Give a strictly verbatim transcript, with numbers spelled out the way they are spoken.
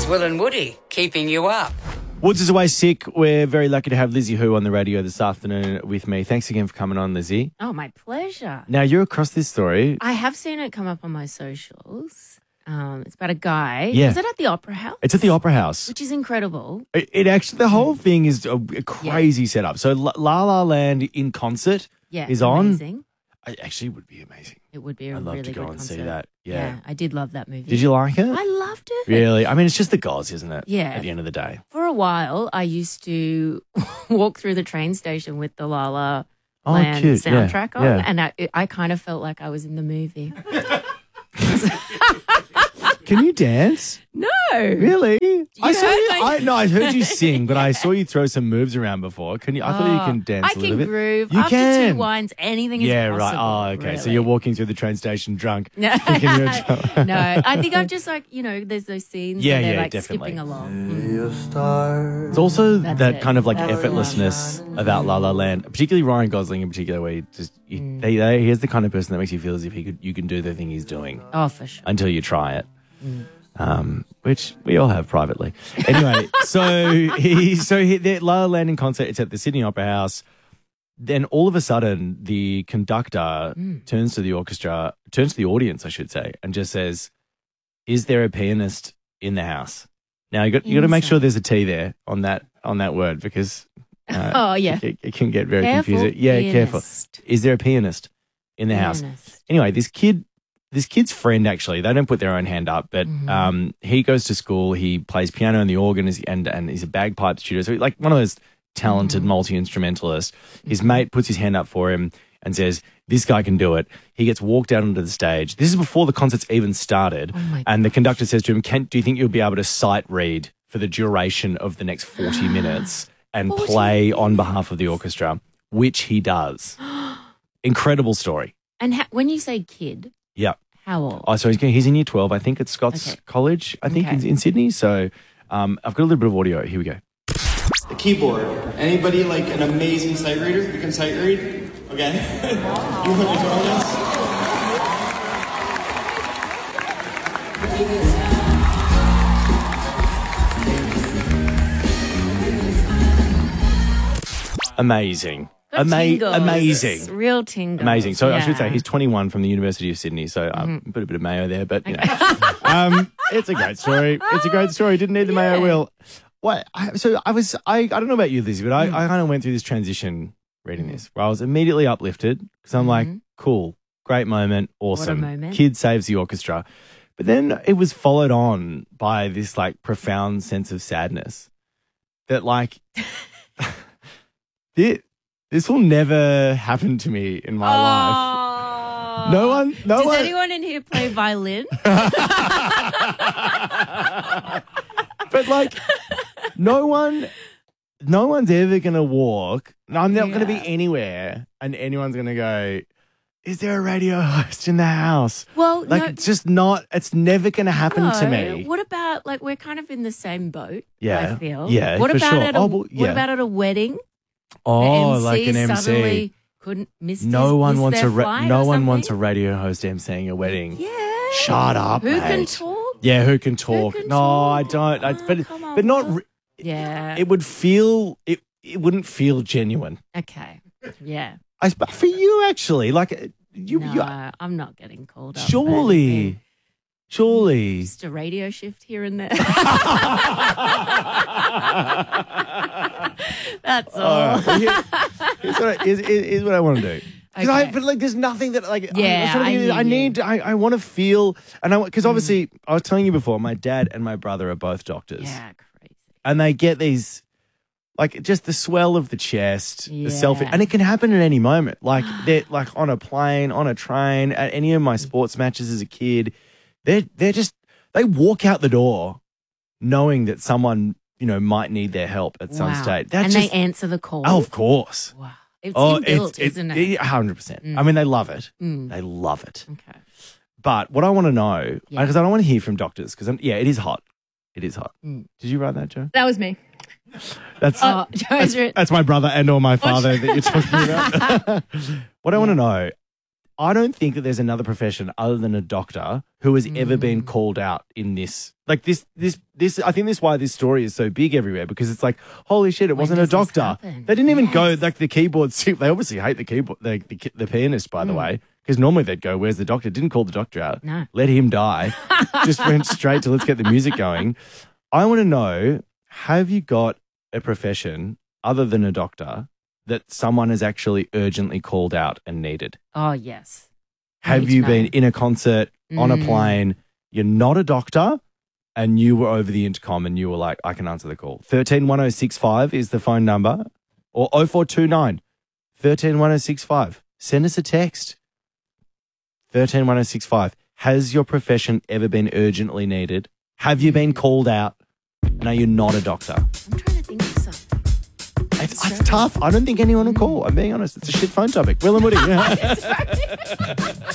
It's Will and Woody keeping you up. Woods is away sick. We're very lucky to have Lizzie Hu on the radio this afternoon with me. Thanks again for coming on, Lizzie. Oh, my pleasure. Now, you're across this story. I have seen it come up on my socials. Um, it's about a guy. Yeah. Is it at the Opera House? It's at the Opera House. Which is incredible. It, it actually, the whole thing is a, a crazy setup. So La La, La Land in concert Yeah, is on. amazing. It actually would be amazing. It would be a I'd love really to go good and concert. see that. Yeah. I did love that movie. Did you like it? I loved it. Really? I mean, it's just the gods, isn't it? Yeah. At the end of the day. For a while, I used to walk through the train station with the La La Oh, Land cute. Yeah, soundtrack on, yeah. and I, I kind of felt like I was in the movie. Can you dance? No. Really? I saw heard you. my- I, no, I heard you sing, but I saw you throw some moves around before. Can you? I thought you can dance I a little can bit. groove. You After can. two wines, anything is Yeah, possible. right. Oh, okay. So really. you're walking through the train station drunk. No, thinking you're drunk. no. I think I'm just like, you know, there's those scenes Yeah, where they're yeah, like definitely. skipping along. Mm. It's also That's that it. kind of like That's effortlessness about La La Land, particularly Ryan Gosling in particular, where he just you, Mm. they, they, he's the kind of person that makes you feel as if he could you can do the thing he's doing Oh, for sure. until you try it. Um, which we all have privately. Anyway, so he so he, the La La Land in concert. It's at the Sydney Opera House. Then all of a sudden, the conductor turns to the orchestra, turns to the audience, I should say, and just says, "Is there a pianist in the house?" Now you got you got to make sure there's a T there on that on that word because uh, Oh, yeah. it, it can get very Careful, confusing. Yeah, careful. pianist. Is there a pianist in the house? Pianist. Anyway, this kid, this kid's friend actually, they don't put their own hand up, but Mm-hmm. um, he goes to school. He plays piano and the organ, is- and and he's a bagpipe tutor. So like one of those talented Mm-hmm. multi instrumentalists. His mate puts his hand up for him and says, "This guy can do it." He gets walked out onto the stage. This is before the concert's even started, Oh my and the conductor says to him, "Can do you think you'll be able to sight read for the duration of the next forty minutes and forty play on behalf of the orchestra?" Which he does. Incredible story. And ha- when you say kid, Yeah. how old? Oh, so he's, he's in year twelve. I think at Scott's Okay. College, I think, Okay. in, in Sydney. So um, I've got a little bit of audio. Here we go. The keyboard. Anybody like an amazing sight reader who can sight read? Okay. You want to join us? Amazing. Got Ama- tingles. amazing. Real tingles. Amazing. So I should Yeah. say he's twenty-one from the University of Sydney. So um, put a bit of mayo there, but you know, um, it's a great story. It's a great story. Didn't need the mayo. Will. What? I, so I was. I. I don't know about you, Lizzie, but I, I kind of went through this transition reading this, where I was immediately uplifted because I'm like, cool, great moment, awesome. moment. Kid saves the orchestra, but then it was followed on by this like profound sense of sadness that like. this, this will never happen to me in my life. Oh. No one, no Does one. anyone in here play violin? But like, no one, no one's ever gonna walk. No, I'm not gonna be Yeah. anywhere, and anyone's gonna go. Is there a radio host in the house? Well, Like, no, it's just not. It's never gonna happen to no. me. What about like we're kind of in the same boat? Yeah. I feel. Yeah, What for about sure. at a Oh, well, What yeah. about at a wedding? Oh, the like an M C. suddenly couldn't miss. No his, one miss wants their a ra- flight no or one wants a something? radio host emceeing a wedding. Yeah. Shut up, Who can mate. talk? Yeah, who can talk? can no, talk? I don't. I, Oh, but come on, but not. Will. Re- Yeah. it would feel. It it wouldn't feel genuine. okay. Yeah. I sp- for you actually, like uh, you. no, you I'm not getting called up. for surely, anything. surely. Just a radio shift here and there. That's all. All right, well, here- here's, what I, here's, here's what I want to do. Because I, Okay. but like, there's nothing that like. Yeah, I, was trying to I think of- I hear you. need. I, I want to feel, and I because obviously I was telling you before, my dad and my brother are both doctors, Yeah, crazy. and they get these, like, just the swell of the chest, the self, Yeah. and it can happen at any moment. Like they're like on a plane, on a train, at any of my sports matches as a kid. They're they're just they walk out the door, knowing that someone you know might need their help at some Wow. stage. That's and just they answer the call. oh, of course. Wow. It's Oh, inbuilt, it's, it's isn't it? one hundred percent. I mean, they love it. Mm. They love it. Okay. But what I want to know, Yeah. because I don't want to hear from doctors, because yeah, it is hot. It is hot. Mm. Did you write that, Joe? That was me. That's Oh, Joe's that's, written. that's my brother and or my father that you're talking about. What I want to know, I don't think that there's another profession other than a doctor who has ever been called out in this. Like this, this, this. I think this is why this story is so big everywhere, because it's like, holy shit, it When wasn't a does this doctor. happen? They didn't even go Yes. like the keyboard. They obviously hate the keyboard, the, the, the pianist, by the way, because normally they'd go, "Where's the doctor?" Didn't call the doctor out. No. Let him die. Just went straight to let's get the music going. I want to know: have you got a profession other than a doctor that someone has actually urgently called out and needed? Oh, yes. I Have need to you know. been in a concert, on a Mm. plane, you're not a doctor, and you were over the intercom and you were like, I can answer the call. one three one oh six five is the phone number, or oh four two nine, one three one oh six five. Send us a text. one three one oh six five. Has your profession ever been urgently needed? Have you been called out? No, you're not a doctor. I'm trying to think of something. It's, it's tough. I don't think anyone will call. I'm being honest. It's a shit phone topic. Will and Woody.